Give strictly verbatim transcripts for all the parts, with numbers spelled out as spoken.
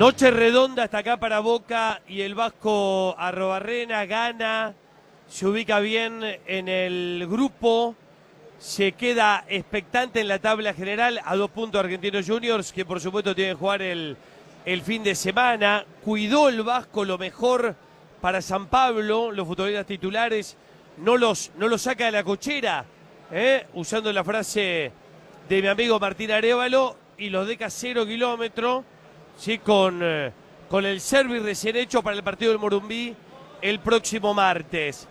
Noche redonda hasta acá para Boca y el Vasco Arrobarrena gana, se ubica bien en el grupo, se queda expectante en la tabla general a dos puntos Argentinos Juniors, que por supuesto tienen que jugar el, el fin de semana. Cuidó el Vasco lo mejor para San Pablo, los futbolistas titulares, no los, no los saca de la cochera, ¿eh? Usando la frase de mi amigo Martín Arévalo, y los deja cero kilómetros. Sí, con, eh, con el service recién hecho para el partido del Morumbí el próximo martes.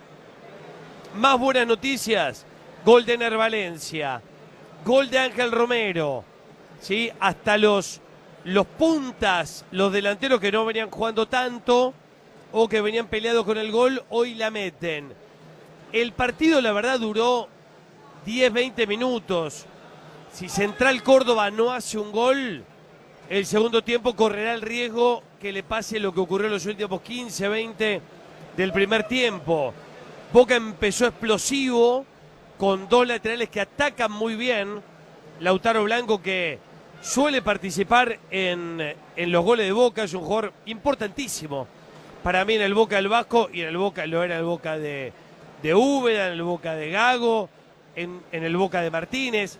Más buenas noticias, gol de Ener Valencia, gol de Ángel Romero, ¿sí? Hasta los, los puntas, los delanteros que no venían jugando tanto o que venían peleados con el gol, hoy la meten. El partido, la verdad, duró diez, veinte minutos. Si Central Córdoba no hace un gol, el segundo tiempo correrá el riesgo que le pase lo que ocurrió en los últimos quince, veinte del primer tiempo. Boca empezó explosivo, con dos laterales que atacan muy bien. Lautaro Blanco, que suele participar en, en los goles de Boca, es un jugador importantísimo para mí en el Boca del Vasco, y en el Boca lo era el Boca de, de Úbeda, en el Boca de Gago, en, en el Boca de Martínez.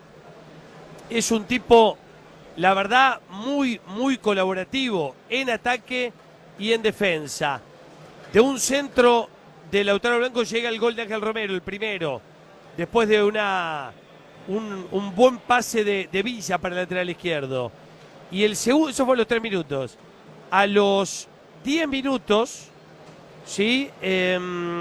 Es un tipo, la verdad, muy, muy colaborativo en ataque y en defensa. De un centro de Lautaro Blanco llega el gol de Ángel Romero, el primero, después de una un, un buen pase de, de Villa para el lateral izquierdo. Y el segundo, eso fue a los tres minutos. A los diez minutos, ¿sí? Eh,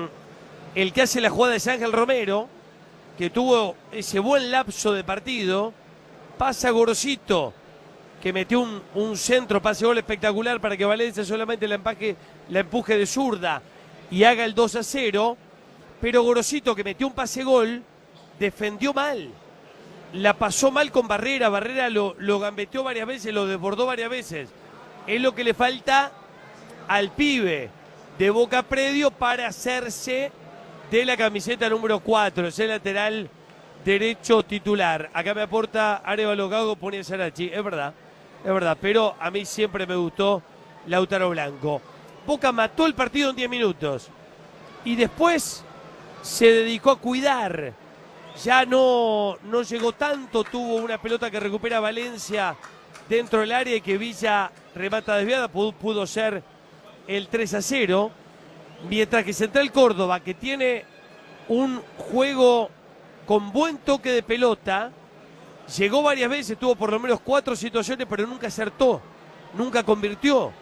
el que hace la jugada es Ángel Romero, que tuvo ese buen lapso de partido. Pasa Gorosito, que metió un, un centro, pase gol espectacular para que Valencia solamente la, empaque, la empuje de zurda y haga el dos a cero. Pero Gorosito, que metió un pase gol, defendió mal. La pasó mal con Barrera. Barrera lo, lo gambeteó varias veces, lo desbordó varias veces. Es lo que le falta al pibe de Boca Predio para hacerse de la camiseta número cuatro, ese lateral derecho titular. Acá me aporta Arévalo Gago, pone Sarachi, es verdad, es verdad, pero a mí siempre me gustó Lautaro Blanco. Boca mató el partido en diez minutos y después se dedicó a cuidar. Ya no, no llegó tanto, tuvo una pelota que recupera Valencia dentro del área y que Villa remata desviada, pudo, pudo ser el tres a cero, mientras que Central Córdoba, que tiene un juego con buen toque de pelota, llegó varias veces, tuvo por lo menos cuatro situaciones, pero nunca acertó, nunca convirtió.